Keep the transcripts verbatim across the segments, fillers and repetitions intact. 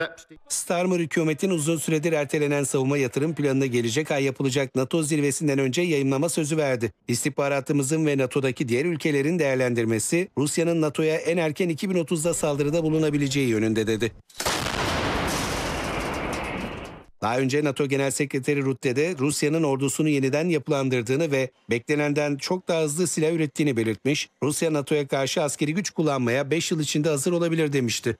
Starmer hükümetin uzun süredir ertelenen savunma yatırım planına gelecek ay yapılacak NATO zirvesinden önce yayımlama sözü verdi. İstihbaratımızın ve NATO'daki diğer ülkelerin değerlendirmesi Rusya'nın NATO'ya en erken iki bin otuzda saldırıda bulunabileceği yönünde dedi. Daha önce NATO Genel Sekreteri Rutte de Rusya'nın ordusunu yeniden yapılandırdığını ve beklenenden çok daha hızlı silah ürettiğini belirtmiş, Rusya NATO'ya karşı askeri güç kullanmaya beş yıl içinde hazır olabilir demişti.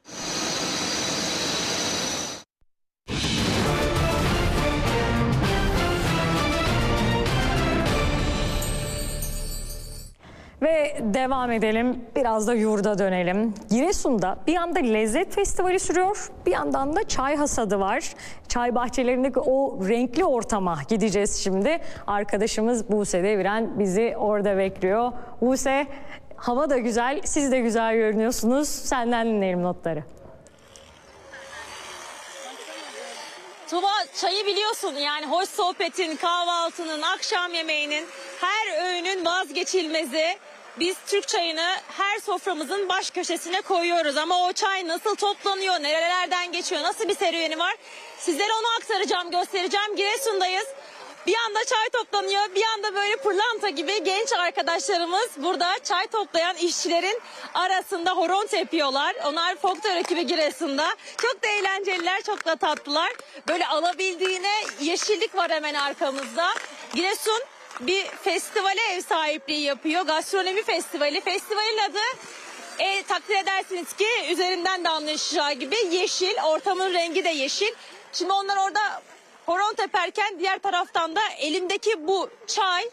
Ve devam edelim, biraz da yurda dönelim. Giresun'da bir yanda lezzet festivali sürüyor, bir yandan da çay hasadı var. Çay bahçelerindeki o renkli ortama gideceğiz şimdi. Arkadaşımız Buse Deviren bizi orada bekliyor. Buse, hava da güzel, siz de güzel görünüyorsunuz. Senden dinleyelim notları. Tuba, çayı biliyorsun, yani hoş sohbetin, kahvaltının, akşam yemeğinin, her öğünün vazgeçilmezi. Biz Türk çayını her soframızın baş köşesine koyuyoruz ama o çay nasıl toplanıyor, nerelerden geçiyor, nasıl bir serüveni var? Sizlere onu aktaracağım, göstereceğim. Giresun'dayız. Bir anda çay toplanıyor, bir anda böyle pırlanta gibi genç arkadaşlarımız burada çay toplayan işçilerin arasında horon tepiyorlar. Onlar folklor ekibi Giresun'da. Çok da eğlenceliler, çok da tatlılar. Böyle alabildiğine yeşillik var hemen arkamızda. Giresun bir festivale ev sahipliği yapıyor. Gastronomi festivali. Festivalin adı e, takdir edersiniz ki üzerinden de anlaşılacağı gibi yeşil. Ortamın rengi de yeşil. Şimdi onlar orada horon teperken diğer taraftan da elimdeki bu çay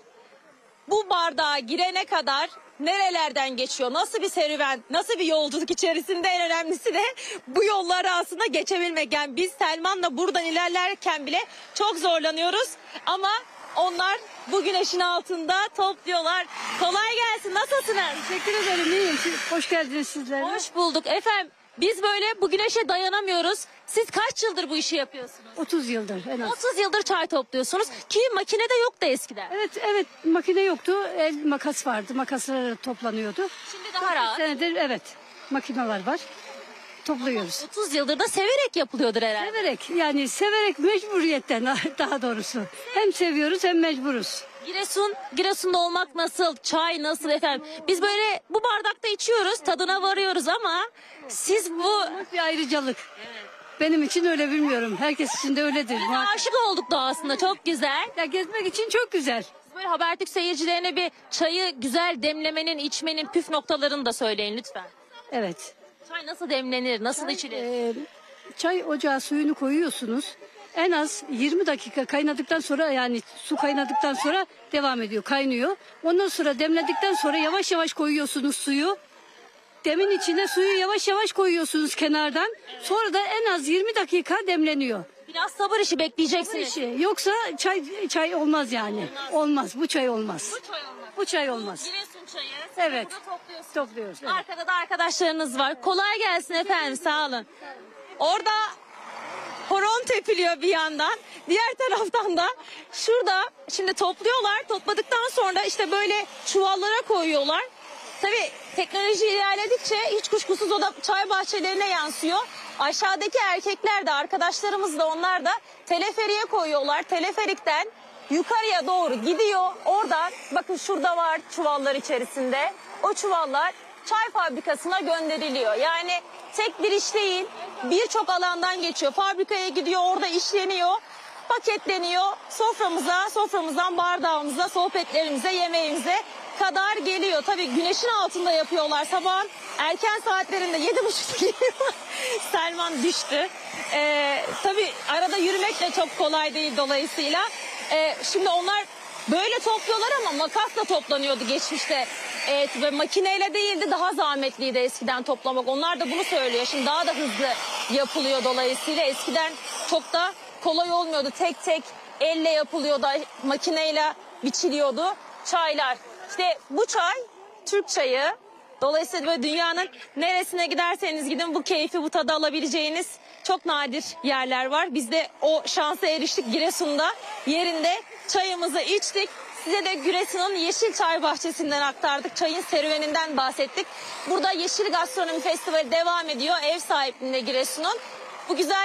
bu bardağa girene kadar nerelerden geçiyor? Nasıl bir serüven, nasıl bir yolculuk içerisinde, en önemlisi de bu yolları aslında geçebilmek. Yani biz Selman'la buradan ilerlerken bile çok zorlanıyoruz ama onlar bu güneşin altında topluyorlar. Kolay gelsin. Nasılsınız? Teşekkür ederim. İyiyim. Hoş geldiniz sizlere. Hoş bulduk. Efendim biz böyle bu güneşe dayanamıyoruz. Siz kaç yıldır bu işi yapıyorsunuz? otuz yıldır en az. otuz yıldır çay topluyorsunuz ki makine de yoktu eskiden. Evet, evet, makine yoktu. El makas vardı. Makaslar toplanıyordu. Şimdi daha rahat. Senedir evet makineler var. Topluyoruz. otuz yıldır da severek yapılıyordur herhalde. Severek, yani severek mecburiyetten daha doğrusu. Hem seviyoruz hem mecburuz. Giresun, Giresun'da olmak nasıl? Çay nasıl efendim? Biz böyle bu bardakta içiyoruz, tadına varıyoruz ama siz bu... Bir ayrıcalık. Benim için öyle, bilmiyorum. Herkes için de öyledir. Aşık olduk doğasında, çok güzel. Ya gezmek için çok güzel. Böyle Habertürk seyircilerine bir çayı güzel demlemenin, içmenin püf noktalarını da söyleyin lütfen. Evet. Çay nasıl demlenir, nasıl içilir? Ee, çay ocağı suyunu koyuyorsunuz. En az yirmi dakika kaynadıktan sonra, yani su kaynadıktan sonra devam ediyor, kaynıyor. Ondan sonra demledikten sonra yavaş yavaş koyuyorsunuz suyu. Demin içine suyu yavaş yavaş koyuyorsunuz kenardan. Sonra da en az yirmi dakika demleniyor. Biraz sabır işi bekleyeceksiniz. Işi. Yoksa çay çay olmaz yani. Olmaz. olmaz. Bu çay olmaz. Bu çay olmaz. Bu çay olmaz. Giresun çayı. Siz Evet. burada topluyorsunuz. Topluyoruz. Evet. Arkada da arkadaşlarınız var. Kolay gelsin efendim, sağ olun. Orada horon tepiliyor bir yandan. Diğer taraftan da şurada şimdi topluyorlar. Topladıktan sonra işte böyle çuvallara koyuyorlar. Tabii teknoloji ilerledikçe hiç kuşkusuz o da çay bahçelerine yansıyor. Aşağıdaki erkekler de, arkadaşlarımız da, onlar da teleferiye koyuyorlar. Teleferikten yukarıya doğru gidiyor. Oradan bakın şurada var çuvallar içerisinde. O çuvallar çay fabrikasına gönderiliyor. Yani tek bir iş değil, birçok alandan geçiyor. Fabrikaya gidiyor, orada işleniyor, paketleniyor. Soframıza, soframızdan bardağımıza, sohbetlerimize, yemeğimize kadar geliyor. Tabii güneşin altında yapıyorlar. Sabahın erken saatlerinde yedi buçuk geliyor. Selman düştü. Ee, tabii arada yürümek de çok kolay değil dolayısıyla. Ee, şimdi onlar böyle topluyorlar ama makasla toplanıyordu geçmişte. Evet, ve makineyle değildi, daha zahmetliydi eskiden toplamak. Onlar da bunu söylüyor. Şimdi daha da hızlı yapılıyor dolayısıyla. Eskiden çok da kolay olmuyordu. Tek tek elle yapılıyordu, makineyle biçiliyordu çaylar. İşte bu çay Türk çayı. Dolayısıyla böyle dünyanın neresine giderseniz gidin bu keyfi, bu tadı alabileceğiniz çok nadir yerler var. Biz de o şansa eriştik Giresun'da. Yerinde çayımızı içtik. Size de Giresun'un Yeşil Çay Bahçesi'nden aktardık. Çayın serüveninden bahsettik. Burada Yeşil Gastronomi Festivali devam ediyor. Ev sahipliğinde Giresun'un. Bu güzel